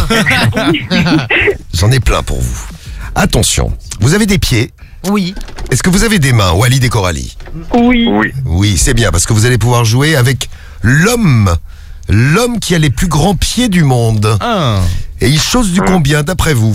J'en ai plein pour vous. Attention, vous avez des pieds. Oui. Est-ce que vous avez des mains, Walid et Coralie? Oui. Oui, c'est bien, parce que vous allez pouvoir jouer avec l'homme. L'homme qui a les plus grands pieds du monde. Et il chausse du combien, d'après vous?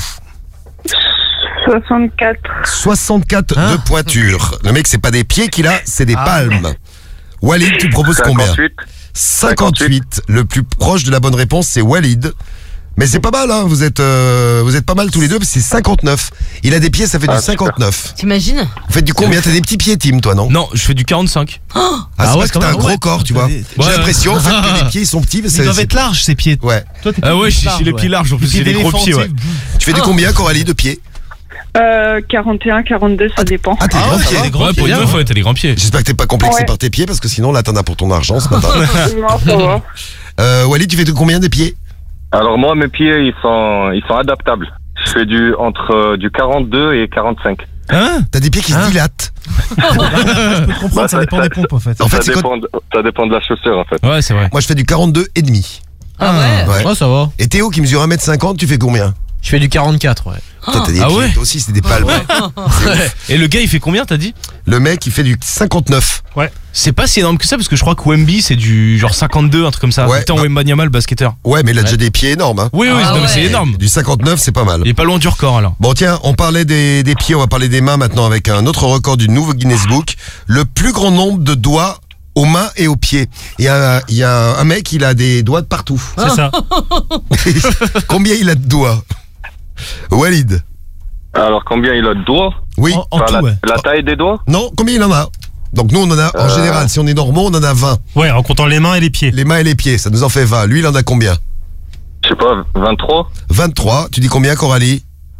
64. 64 de pointure. Le mec, c'est pas des pieds qu'il a, c'est des palmes. Walid, tu proposes combien? 58. Le plus proche de la bonne réponse, c'est Walid. Mais c'est pas mal, hein. Vous êtes pas mal tous les deux, parce que c'est 59. Il a des pieds, ça fait du 59. T'imagines? Vous faites du combien? T'as des petits pieds, Tim, toi, non? Non, je fais du 45. C'est parce que t'as un gros corps, tu vois. J'ai l'impression, en fait, que les pieds, ils sont petits. Ils doivent être larges, ces pieds. Ouais. Toi, t'es Ah ouais, j'ai les pieds larges, en plus, j'ai des gros pieds, ouais. Tu fais du combien, Coralie, de pieds? 41, 42, ça dépend. Ah, t'es grand pied. Ouais, pour une meuf, ouais, t'as des grands pieds. J'espère que t'es pas complexé Ouais. par tes pieds, parce que sinon, là, t'en as pour ton argent ce matin. Non, ça va. Walid, tu fais de combien de pieds? Alors moi, mes pieds, ils sont adaptables. Je fais entre du 42 et 45. Hein? T'as des pieds qui se dilatent. Je peux te comprendre, ça dépend des pompes en fait. En fait, Ça dépend de la chaussure, en fait. Ouais, c'est vrai. Moi, je fais du 42 et demi. Ah ouais? Ouais. ça va. Et Théo, qui mesure 1m50, tu fais combien? Je fais du 44, ouais. Toi, t'as des pieds, ouais. toi aussi, c'est des palmes. Et le gars, il fait combien, t'as dit? Le mec, il fait du 59. C'est pas si énorme que ça, parce que je crois que Wemby, c'est du genre 52, un truc comme ça. Ouais. Putain, Wembanyama, le basketteur. Ouais, mais il a déjà des pieds énormes. Hein. Oui, Ah non, mais ouais. c'est énorme. Du 59, c'est pas mal. Il est pas loin du record, alors. Bon, tiens, on parlait des pieds, on va parler des mains maintenant avec un autre record du nouveau Guinness Book. Le plus grand nombre de doigts aux mains et aux pieds. Il y a un mec, il a des doigts de partout. C'est ça. Combien il a de doigts? Walid? Alors combien il a de doigts? Oui. En tout, ouais. La taille des doigts? Non, combien il en a? Donc nous, on en a, en général, si on est normaux, on en a 20. Ouais, en comptant les mains et les pieds. Les mains et les pieds, ça nous en fait 20. Lui, il en a combien? Je sais pas, 23? 23. Tu dis combien, Coralie?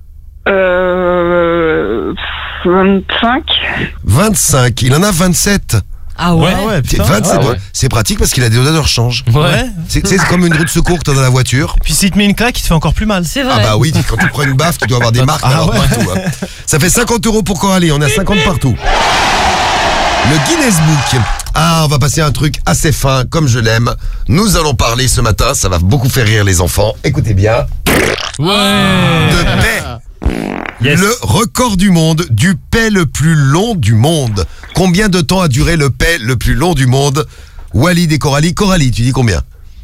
25. 25. Il en a 27. Ah ouais? Ouais, C'est putain. 27. ouais. C'est pratique parce qu'il a des doigts de rechange. Ouais. C'est comme une roue de secours que t'as dans la voiture. Puis s'il te met une claque, il te fait encore plus mal. C'est Ah vrai. bah oui, quand tu prends une baffe, tu dois avoir des marques alors partout. Hein. Ça fait 50 € pour Coralie, on a 50 partout. Le Guinness Book. Ah, on va passer à un truc assez fin, comme je l'aime. Nous allons parler ce matin, ça va beaucoup faire rire les enfants. Écoutez bien. Ouais. De paix. Yes. Le record du monde, du paix le plus long du monde. Combien de temps a duré le paix le plus long du monde? Walid et Coralie. Coralie, tu dis combien?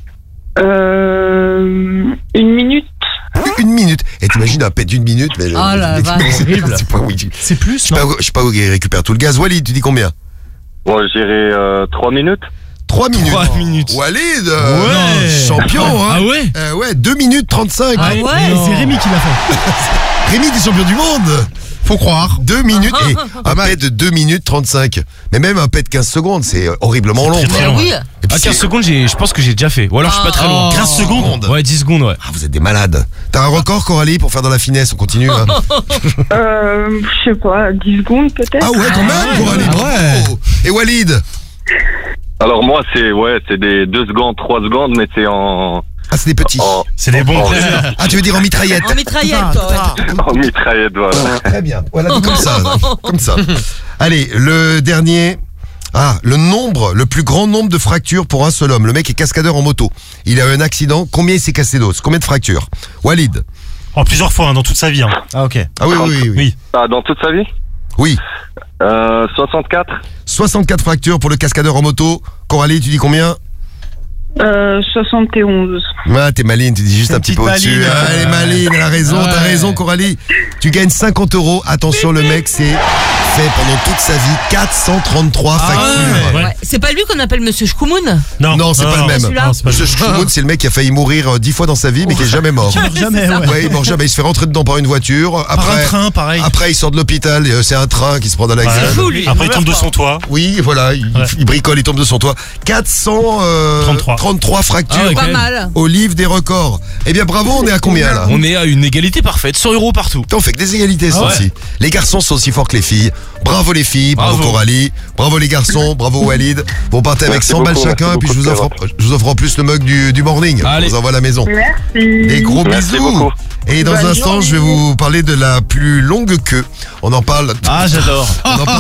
1 minute. 1 minute. Et t'imagines un paix d'1 minute, mais Oh la vache. c'est pas oui. C'est plus, Je sais pas où il récupère tout le gaz. Walid, tu dis combien? Bon, je dirais 3 minutes. 3 minutes. 3 minutes. Walid, Ouais. champion, hein. Ah ouais? Ouais, 2 minutes 35. Ah ouais? C'est Rémi qui l'a fait. Rémi, t'es champion du monde. Faut croire. 2 minutes et un paix de 2 minutes 35. Mais même un paix de 15 secondes, c'est horriblement long. très quoi. long. Oui. Et puis À 15 secondes, je pense que j'ai déjà fait. Ou alors je suis pas très loin. 15 secondes. Ouais, 10 secondes, ouais. Ah, vous êtes des malades. T'as un record, Coralie, pour faire dans la finesse? On continue. Hein. Je sais pas, 10 secondes peut-être. Ah ouais, quand même, Coralie. Bravo. Et Walid? Alors moi, c'est des 2 secondes, 3 secondes, mais c'est en Ah, c'est des petits. C'est des bons. Ah, tu veux dire en mitraillette? En mitraillette, toi, ouais. en mitraillette, voilà. Très bien. Voilà, comme ça. Comme ça. Allez, le dernier. Ah, le plus grand nombre de fractures pour un seul homme. Le mec est cascadeur en moto. Il a eu un accident. Combien il s'est cassé d'os? Combien de fractures? Walid? En plusieurs fois, hein, dans toute sa vie. Hein. Ah, ok. Ah oui. Oui. Ah, dans toute sa vie? Oui. 64? 64 fractures pour le cascadeur en moto. Coralie, tu dis combien? 71. Ah, t'es maline, tu dis juste Une un petit peu petite au-dessus. maline. Ah, elle est maline, elle a raison, Ouais. t'as raison, Coralie. Tu gagnes 50 €. Attention, le mec, c'est fait pendant toute sa vie 433 factures. ouais. Ouais. C'est pas lui qu'on appelle Monsieur Shkoumoun? Non, c'est pas le même. celui-là. Non, c'est pas Monsieur Shkoumoun, c'est le mec qui a failli mourir 10 fois dans sa vie, mais qui est jamais mort. Qui meurt jamais, ouais. Ouais, il meurt jamais. Il se fait rentrer dedans par une voiture. Par un train, pareil. Après, il sort de l'hôpital. C'est un train qui se prend dans la Ouais. gueule. fou, lui. Après, il tombe de son toit. Oui, voilà. Il bricole, il tombe de son toit. 433 fractures Ah ouais, Pas quand même. mal. au livre des records. Eh bien, bravo, on est à combien là? On est à une égalité parfaite, 100 € partout. Putain, on fait que des égalités, ça Ouais. aussi. Les garçons sont aussi forts que les filles. Bravo les filles, bravo, Bravo. Coralie, bravo les garçons, bravo Walid. Vous partez avec Merci 100 balles beaucoup, chacun, merci et puis je beaucoup, vous offre en plus le mug du morning. Allez. On vous envoie à la maison. Merci. Des gros Merci bisous. beaucoup. Et dans Bonne un instant, journée. je vais vous parler de la plus longue queue. On en parle. Ah, j'adore. On en parle